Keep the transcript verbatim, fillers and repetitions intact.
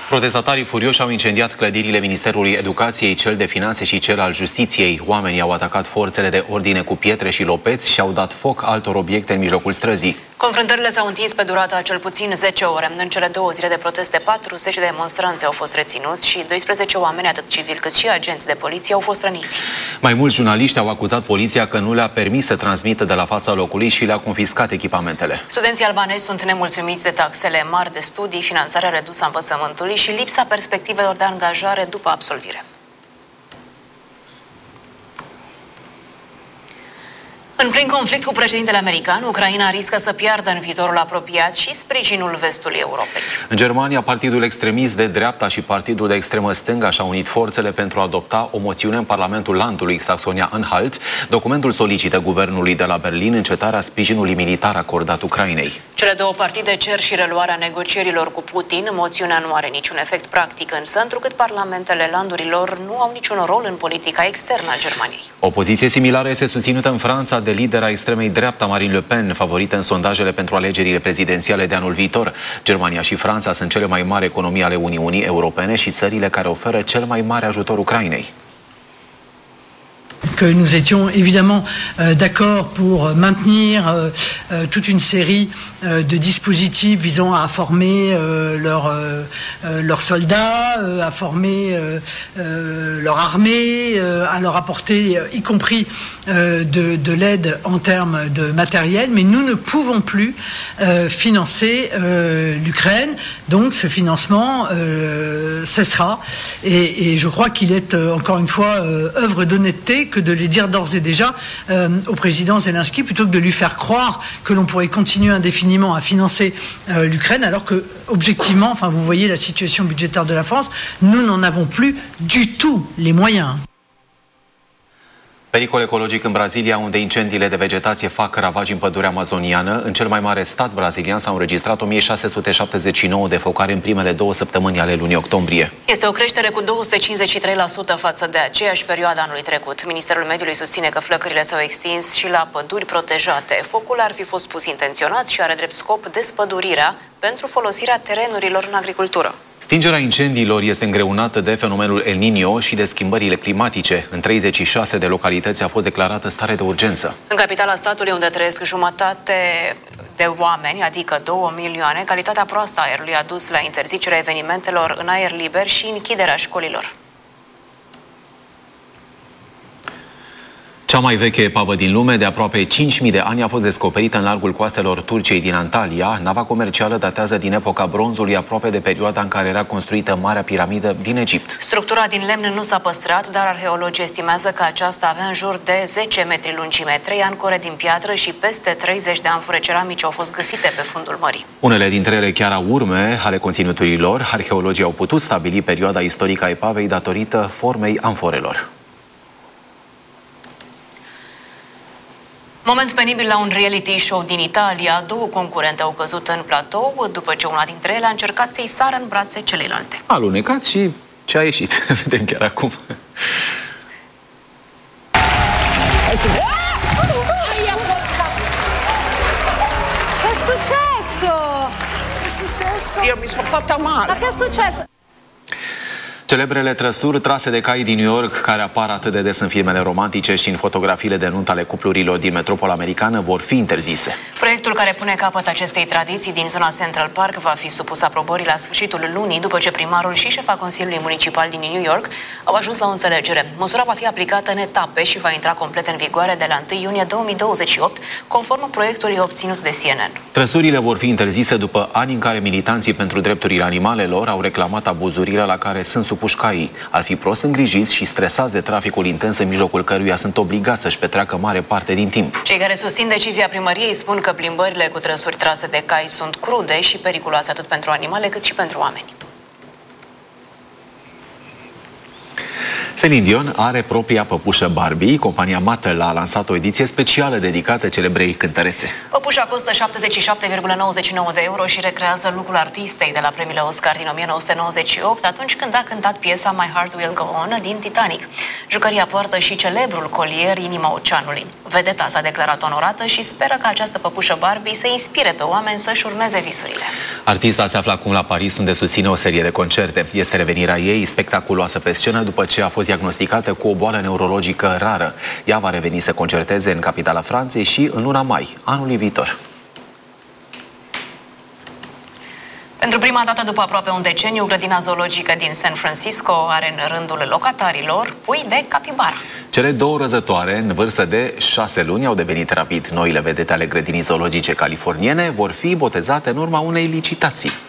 Protestatarii furioși au incendiat clădirile Ministerului Educației, cel de Finanțe și cel al Justiției. Oamenii au atacat forțele de ordine cu pietre și lopeți și au dat foc altor obiecte în mijlocul străzii. Confruntările s-au întins pe durata a cel puțin zece ore. În cele două zile de proteste, patruzeci de demonstranți au fost reținuți și doisprezece oameni, atât civili cât și agenți de poliție, au fost răniți. Mai mulți jurnaliști au acuzat poliția că nu le-a permis să transmită de la fața locului și le-a confiscat echipamentele. Studenții albanezi sunt nemulțumiți de taxele mari de studii, finanțarea redusă a învățământului și lipsa perspectivelor de angajare după absolvire. În plin conflict cu președintele american, Ucraina riscă să piardă în viitorul apropiat și sprijinul vestului Europei. În Germania, partidul extremist de dreapta și partidul de extremă stânga și-au unit forțele pentru a adopta o moțiune în Parlamentul Landului Saxonia-Anhalt. Documentul solicită guvernului de la Berlin încetarea sprijinului militar acordat Ucrainei. Cele două partide cer și reluarea negocierilor cu Putin. Moțiunea nu are niciun efect practic, însă, întrucât parlamentele landurilor nu au niciun rol în politica externă a Germaniei. O poziție similară este susținută în Franța de lidera extremei dreapta Marine Le Pen, favorită în sondajele pentru alegerile prezidențiale de anul viitor. Germania și Franța sunt cele mai mari economii ale Uniunii Europene și țările care oferă cel mai mare ajutor Ucrainei. Que nous étions évidemment euh, d'accord pour maintenir euh, euh, toute une série euh, de dispositifs visant à former euh, leurs euh, leurs soldats, euh, à former euh, euh, leur armée, euh, à leur apporter euh, y compris euh, de, de l'aide en termes de matériel, mais nous ne pouvons plus euh, financer euh, l'Ukraine, donc ce financement euh, cessera et, et je crois qu'il est euh, encore une fois euh, œuvre d'honnêteté que de les dire d'ores et déjà euh, au président Zelensky plutôt que de lui faire croire que l'on pourrait continuer indéfiniment à financer euh, l'Ukraine alors que objectivement, enfin vous voyez la situation budgétaire de la France, nous n'en avons plus du tout les moyens. Pericol ecologic în Brazilia, unde incendiile de vegetație fac ravagi în pădurea amazoniană. În cel mai mare stat brazilian s-au înregistrat o mie șase sute șaptezeci și nouă de focare în primele două săptămâni ale lunii octombrie. Este o creștere cu două sute cincizeci și trei la sută față de aceeași perioadă anului trecut. Ministerul Mediului susține că flăcările s-au extins și la păduri protejate. Focul ar fi fost pus intenționat și are drept scop despădurirea pentru folosirea terenurilor în agricultură. Stingerea incendiilor este îngreunată de fenomenul El Niño și de schimbările climatice. În treizeci și șase de localități a fost declarată stare de urgență. În capitala statului, unde trăiesc jumătate de oameni, adică două milioane, calitatea proastă a aerului a dus la interzicerea evenimentelor în aer liber și închiderea școlilor. Cea mai veche epavă din lume, de aproape cinci mii de ani, a fost descoperită în largul coastelor Turciei din Antalya. Nava comercială datează din epoca bronzului, aproape de perioada în care era construită Marea Piramidă din Egipt. Structura din lemn nu s-a păstrat, dar arheologii estimează că aceasta avea în jur de zece metri lungime, trei ancore din piatră și peste treizeci de amfore ceramice au fost găsite pe fundul mării. Unele dintre ele chiar au urme ale conținuturilor. Arheologii au putut stabili perioada istorică a epavei datorită formei amforelor. Moment penibil la un reality show din Italia. Două concurente au căzut în platou după ce una dintre ele a încercat să-i sară în brațe celelalte. A alunecat și ce a ieșit. Vedem chiar acum. Che è successo? Che è successo? Io mi sono fatta male. Ma che è successo? Celebrele trăsuri trase de cai din New York, care apar atât de des în filmele romantice și în fotografiile de nuntă ale cuplurilor din metropola americană, vor fi interzise. Proiectul care pune capăt acestei tradiții din zona Central Park va fi supus aprobării la sfârșitul lunii, după ce primarul și șefa Consiliului Municipal din New York au ajuns la o înțelegere. Măsura va fi aplicată în etape și va intra complet în vigoare de la întâi iunie două mii douăzeci și opt, conform proiectului obținut de C N N. Trăsurile vor fi interzise după ani în care militanții pentru drepturile animalelor au reclamat abuzurile la care sunt supuși caii. Ar fi prost îngrijiți și stresați de traficul intens în mijlocul căruia sunt obligați să-și petreacă mare parte din timp. Cei care susțin decizia primăriei spun că plimbările cu trăsuri trase de cai sunt crude și periculoase atât pentru animale cât și pentru oameni. Celine Dion are propria păpușă Barbie. Compania Mattel a lansat o ediție specială dedicată celebrei cântărețe. Păpușa costă șaptezeci și șapte virgulă nouăzeci și nouă de euro și recrează lucrul artistei de la premiile Oscar din o mie nouă sute nouăzeci și opt, atunci când a cântat piesa My Heart Will Go On din Titanic. Jucăria poartă și celebrul colier Inima Oceanului. Vedeta s-a declarat onorată și speră că această păpușă Barbie să inspire pe oameni să-și urmeze visurile. Artista se află acum la Paris, unde susține o serie de concerte. Este revenirea ei spectaculoasă pe scenă după ce a fost diagnosticată cu o boală neurologică rară. Ea va reveni să concerteze în capitala Franței și în luna mai, anului viitor. Pentru prima dată după aproape un deceniu, grădina zoologică din San Francisco are în rândul locatarilor pui de capibară. Cele două răzătoare, în vârstă de șase luni, au devenit rapid noile vedete ale grădinii zoologice californiene, vor fi botezate în urma unei licitații.